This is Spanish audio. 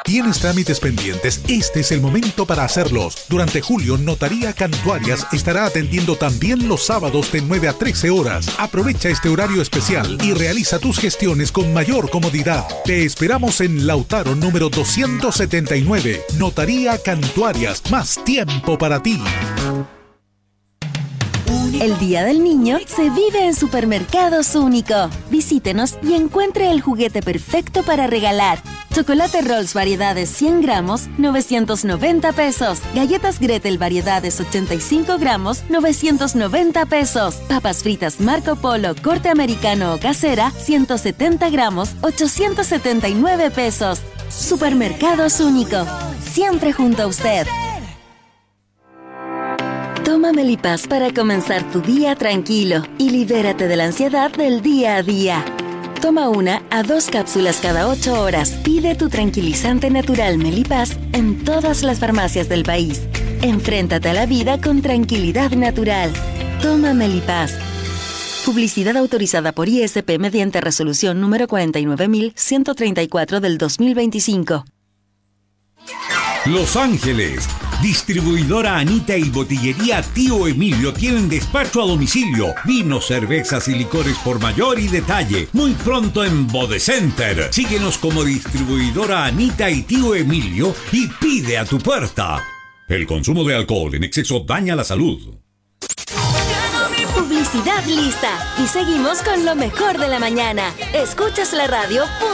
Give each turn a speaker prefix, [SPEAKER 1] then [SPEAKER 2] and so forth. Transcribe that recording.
[SPEAKER 1] ¿Tienes trámites pendientes? Este es el momento para hacerlos. Durante julio, Notaría Cantuarias estará atendiendo también los sábados de 9 a 13 horas. Aprovecha este horario especial y realiza tus gestiones con mayor comodidad. Te esperamos en Lautaro número 279. Notaría Cantuarias. Más tiempo para ti.
[SPEAKER 2] El Día del Niño se vive en Supermercados Único. Visítenos y encuentre el juguete perfecto para regalar. Chocolate Rolls variedades 100 gramos, 990 pesos. Galletas Gretel variedades 85 gramos, 990 pesos. Papas fritas Marco Polo corte americano o casera, 170 gramos, 879 pesos. Supermercados Único. Siempre junto a usted. Toma Melipaz para comenzar tu día tranquilo y libérate de la ansiedad del día a día. Toma 1 a 2 cápsulas cada 8 horas. Pide tu tranquilizante natural Melipaz en todas las farmacias del país. Enfréntate a la vida con tranquilidad natural. Toma Melipaz. Publicidad autorizada por ISP mediante resolución número 49134 del 2025.
[SPEAKER 3] Los Ángeles. Distribuidora Anita y Botillería Tío Emilio tienen despacho a domicilio. Vinos, cervezas y licores por mayor y detalle. Muy pronto en Bodecenter. Síguenos como Distribuidora Anita y Tío Emilio y pide a tu puerta. El consumo de alcohol en exceso daña la salud.
[SPEAKER 2] Publicidad lista. Y seguimos con lo mejor de la mañana. Escuchas la radio.